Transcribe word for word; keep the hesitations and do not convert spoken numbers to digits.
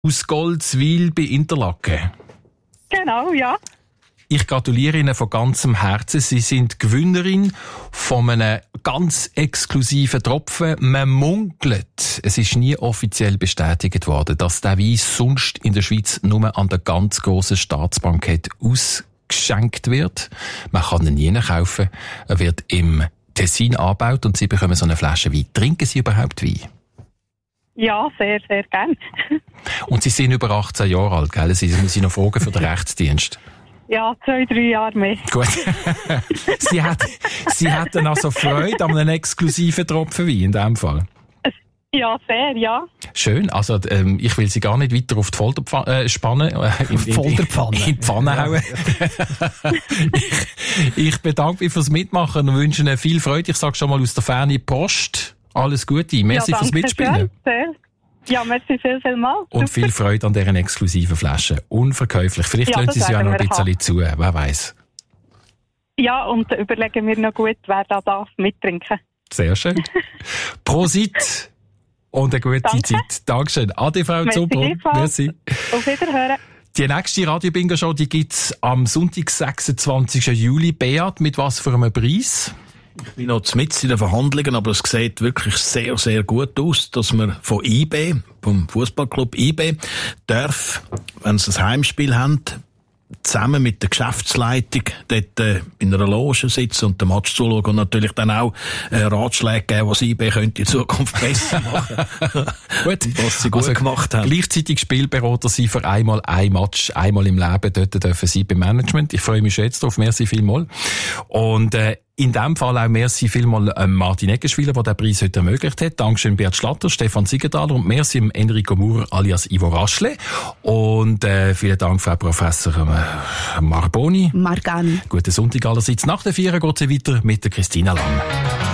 aus Goldswil bei Interlaken. Genau, ja. Ich gratuliere Ihnen von ganzem Herzen. Sie sind Gewinnerin von einem ganz exklusiven Tropfen. Man munkelt, es ist nie offiziell bestätigt worden, dass der Wein sonst in der Schweiz nur an der ganz grossen Staatsbankett ausgeschenkt wird. Man kann ihn nie kaufen. Er wird im Tessin angebaut und Sie bekommen so eine Flasche Wein. Trinken Sie überhaupt Wein? Ja, sehr, sehr gern. Und Sie sind über achtzehn Jahre alt, gell? Sie muss ich noch fragen für den Rechtsdienst. Ja, zwei, drei Jahre mehr. Gut. Sie hat, Sie hatten also Freude an einem exklusiven Tropfen Wein in diesem Fall? Ja, sehr, ja. Schön. Also, ähm, ich will Sie gar nicht weiter auf die Folterpfanne äh, spannen. Äh, in, in, Folterpfanne. In die Pfanne hauen. ich, ich bedanke mich fürs Mitmachen und wünsche Ihnen viel Freude. Ich sage schon mal aus der Ferne Post. Alles Gute. Merci ja, fürs Mitspielen. Sehr. Ja, merci viel, viel mal. Und Super. viel Freude an deren exklusiven Flaschen. Unverkäuflich. Vielleicht ja, lassen Sie sie auch noch ein bisschen haben. zu. Wer weiß. Ja, und überlegen wir noch gut, wer da darf mittrinken. Sehr schön. Prosit und eine gute Danke. Zeit. Dankeschön. Ade, Frau Merci Zubrunn. Merci. Auf Wiederhören. Die nächste Radio-Bingo-Show, die gibt's am Sonntag, sechsundzwanzigsten Juli. Beat, mit was für einem Preis? Ich bin noch mitten in den Verhandlungen, aber es sieht wirklich sehr, sehr gut aus, dass man von I B, vom Fußballclub I B, darf, wenn sie ein Heimspiel haben, zusammen mit der Geschäftsleitung dort äh, in einer Loge sitzen und den Match zuschauen und natürlich dann auch äh, Ratschläge geben, was I B könnte in Zukunft besser machen. Gut. Was sie gut also, gemacht haben. Gleichzeitig Spielberater sein für einmal ein Match, einmal im Leben. Dort dürfen Sie beim Management. Ich freue mich schon jetzt drauf. Merci vielmals. Und äh, in dem Fall auch merci vielmal ähm, Martin Eggenschwiler, der den Preis heute ermöglicht hat. Dankeschön Bert Schlatter, Stefan Siegenthaler und merci Enrico Maurer alias Ivo Raschle. Und äh, vielen Dank, Frau Professor äh, Marboni. Margani. Guten Sonntag allerseits. Nach der Vier geht es weiter mit der Christina Lang.